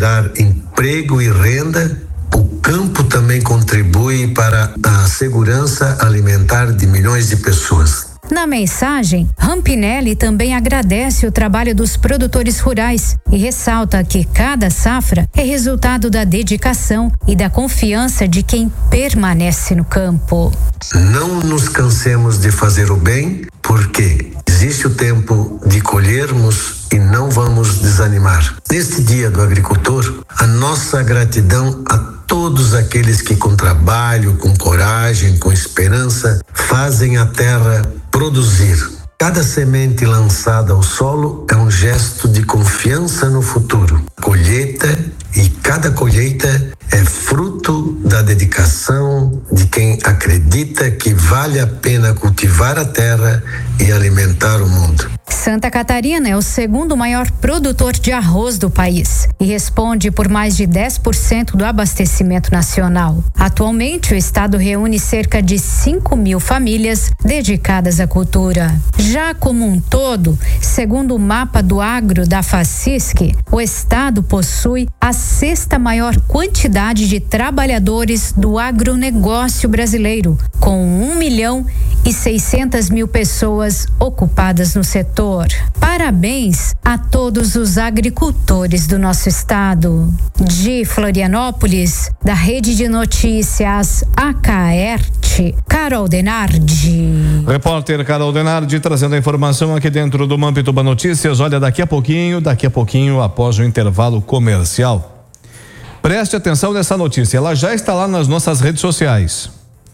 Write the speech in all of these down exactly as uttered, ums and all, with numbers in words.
dar emprego e renda. O campo também contribui para a segurança alimentar de milhões de pessoas. Na mensagem, Rampinelli também agradece o trabalho dos produtores rurais e ressalta que cada safra é resultado da dedicação e da confiança de quem permanece no campo. Não nos cansemos de fazer o bem, porque existe o tempo de colhermos e não vamos desanimar. Neste Dia do Agricultor, a nossa gratidão a todos aqueles que com trabalho, com coragem, com esperança, fazem a terra produzir. Cada semente lançada ao solo é um gesto de confiança no futuro. Colheita, e cada colheita é fruto da dedicação de quem acredita que vale a pena cultivar a terra e alimentar o mundo. Santa Catarina é o segundo maior produtor de arroz do país e responde por mais de dez por cento do abastecimento nacional. Atualmente, o estado reúne cerca de cinco mil famílias dedicadas à cultura. Já como um todo, segundo o mapa do agro da FACISC, o estado possui a sexta maior quantidade de trabalhadores do agronegócio brasileiro, com um milhão e seiscentas mil pessoas ocupadas no setor. Parabéns a todos os agricultores do nosso estado. De Florianópolis, da Rede de Notícias A K E R T, Carol Denardi. Repórter Carol Denardi trazendo a informação aqui dentro do Mampituba Notícias. Olha, daqui a pouquinho, daqui a pouquinho, após o intervalo comercial, preste atenção nessa notícia. Ela já está lá nas nossas redes sociais,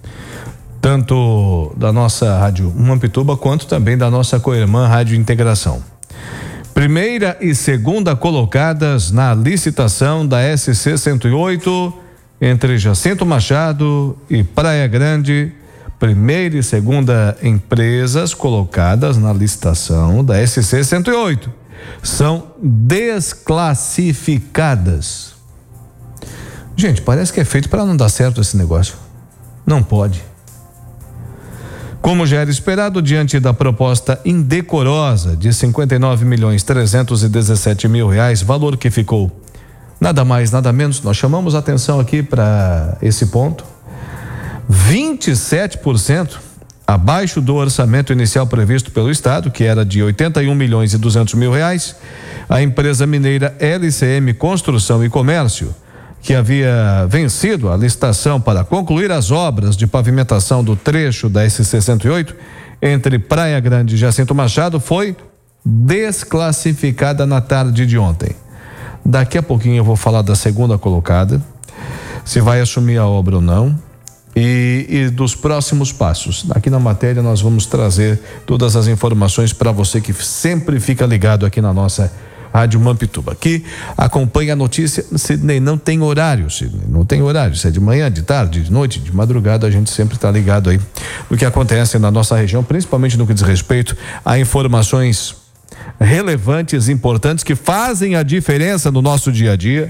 tanto da nossa Rádio Mampituba quanto também da nossa co-irmã Rádio Integração. Primeira e segunda colocadas na licitação da S C cento e oito entre Jacinto Machado e Praia Grande. Primeira e segunda empresas colocadas na licitação da S C cento e oito são desclassificadas. Gente, parece que é feito para não dar certo esse negócio. Não pode. Como já era esperado, diante da proposta indecorosa de cinquenta e nove milhões trezentos e dezessete mil reais, valor que ficou nada mais, nada menos, nós chamamos a atenção aqui para esse ponto, vinte e sete por cento abaixo do orçamento inicial previsto pelo Estado, que era de oitenta e um milhões e duzentos mil reais. A empresa mineira L C M Construção e Comércio, que havia vencido a licitação para concluir as obras de pavimentação do trecho da S C cento e oito entre Praia Grande e Jacinto Machado, foi desclassificada na tarde de ontem. Daqui a pouquinho eu vou falar da segunda colocada, se vai assumir a obra ou não, e, e dos próximos passos. Aqui na matéria nós vamos trazer todas as informações para você que sempre fica ligado aqui na nossa Rádio Mampituba, que acompanha a notícia. Sidney, não tem horário, Sidney, não tem horário, se é de manhã, de tarde, de noite, de madrugada, a gente sempre está ligado aí no que acontece na nossa região, principalmente no que diz respeito a informações relevantes, importantes, que fazem a diferença no nosso dia a dia.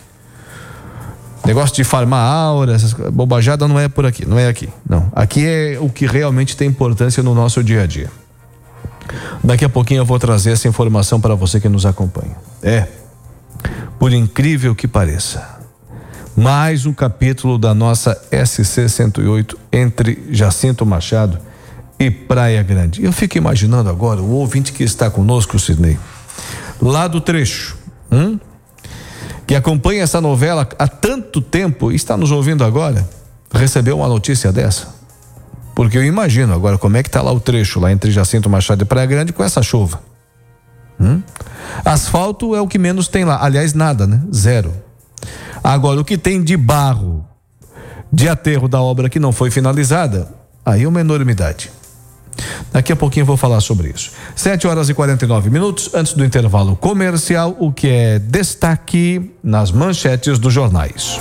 Negócio de farmar aura, essas bobajada não é por aqui, não é aqui, não. Aqui é o que realmente tem importância no nosso dia a dia. Daqui a pouquinho eu vou trazer essa informação para você que nos acompanha. É, por incrível que pareça, mais um capítulo da nossa S C cento e oito entre Jacinto Machado e Praia Grande. Eu fico imaginando agora o ouvinte que está conosco, Sidney, lá do trecho, hum? que acompanha essa novela há tanto tempo e está nos ouvindo agora, recebeu uma notícia dessa. Porque eu imagino agora como é que está lá o trecho, lá entre Jacinto Machado e Praia Grande com essa chuva. Hum? Asfalto é o que menos tem lá. Aliás, nada, né? Zero. Agora, o que tem de barro, de aterro da obra que não foi finalizada, aí é uma enormidade. Daqui a pouquinho eu vou falar sobre isso. sete horas e quarenta e nove minutos, antes do intervalo comercial, o que é destaque nas manchetes dos jornais.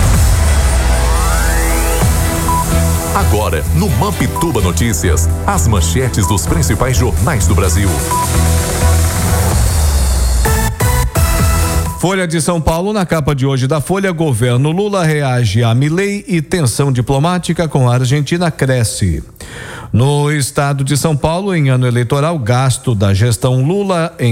Agora, no Mampituba Notícias, as manchetes dos principais jornais do Brasil. Folha de São Paulo, na capa de hoje da Folha, governo Lula reage a Milei e tensão diplomática com a Argentina cresce. No estado de São Paulo, em ano eleitoral, gasto da gestão Lula em